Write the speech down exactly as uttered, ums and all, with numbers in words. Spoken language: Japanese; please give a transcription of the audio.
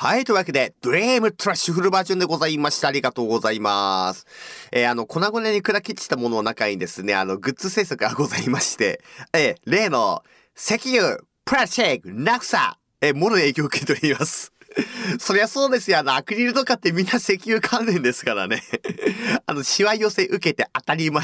はい、というわけで、ドリームトラッシュフルバージョンでございました。ありがとうございます。えー、あの、粉々に砕き散ったものの中にですね、あの、グッズ制作がございまして、えー、例の、石油、プラスチック、ナクサ、えー、もの影響を受けております。そりゃそうですよ。あの、アクリルとかってみんな石油関連ですからね。あの、シワ寄せ受けて当たり前。